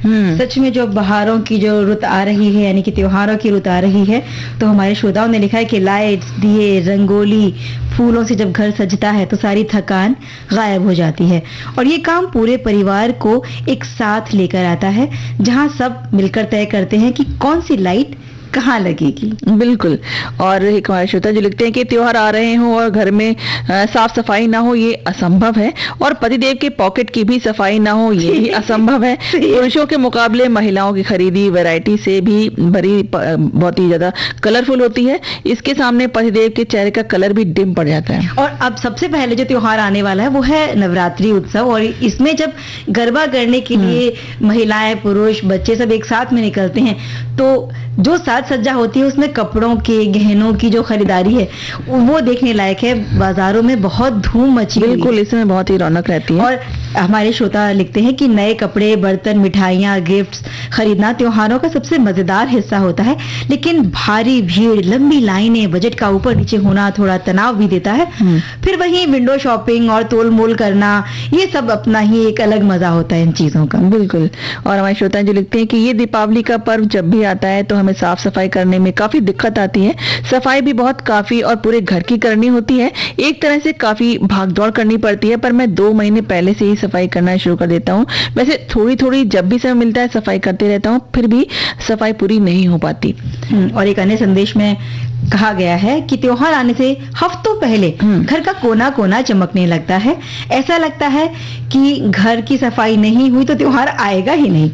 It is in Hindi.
सच में जो बहारों की जो रुत आ रही है, यानी कि त्योहारों की रुत आ रही है, तो हमारे श्रोताओं ने लिखा है कि लाइट्स, दिए, रंगोली, फूलों से जब घर सजता है तो सारी थकान गायब हो जाती है और ये काम पूरे परिवार को एक साथ लेकर आता है, जहां सब मिलकर तय करते हैं कि कौन सी लाइट कहाँ लगेगी। बिल्कुल। और एक हमारे श्रोता जो लिखते हैं कि त्योहार आ रहे हों और घर में साफ सफाई ना हो, ये असंभव है, और पतिदेव के पॉकेट की भी सफाई ना हो, ये भी असंभव है। पुरुषों के मुकाबले महिलाओं की खरीदी वैरायटी से भी भरी बहुत ही ज्यादा कलरफुल होती है। इसके सामने पतिदेव के चेहरे का कलर भी डिम पड़ जाता है। और अब सबसे पहले जो त्योहार आने वाला है वो है नवरात्रि उत्सव, और इसमें जब गरबा करने के लिए महिलाएं, पुरुष, बच्चे सब एक साथ में निकलते हैं, तो जो साज सज्जा होती है उसमें कपड़ों के, गहनों की जो खरीदारी है वो देखने लायक है। बाजारों में बहुत धूम मची हुई है। बिल्कुल, इसमें बहुत ही रौनक रहती है। और हमारे श्रोता लिखते हैं कि नए कपड़े, बर्तन, मिठाइयाँ, गिफ्ट्स खरीदना त्योहारों का सबसे मजेदार हिस्सा होता है, लेकिन भारी भीड़, लंबी लाइनें, बजट का ऊपर नीचे होना थोड़ा तनाव भी देता है। फिर वहीं विंडो शॉपिंग और तोल मोल करना, ये सब अपना ही एक अलग मजा होता है इन चीजों का। बिल्कुल। और हमारे श्रोता जो लिखते हैं कि ये दीपावली का पर्व जब भी आता है तो हमें साफ सफाई करने में काफी दिक्कत आती है। सफाई भी बहुत काफी और पूरे घर की करनी होती है। एक तरह से काफी भागदौड़ करनी पड़ती है, पर मैं 2 महीने पहले से ही सफाई करना शुरू कर देता हूँ। वैसे थोड़ी थोड़ी जब भी समय मिलता है सफाई करते रहता हूँ, फिर भी सफाई पूरी नहीं हो पाती। और एक अन्य संदेश में कहा गया है कि त्योहार आने से हफ्तों पहले घर का कोना कोना चमकने लगता है। ऐसा लगता है कि घर की सफाई नहीं हुई तो त्योहार आएगा ही नहीं।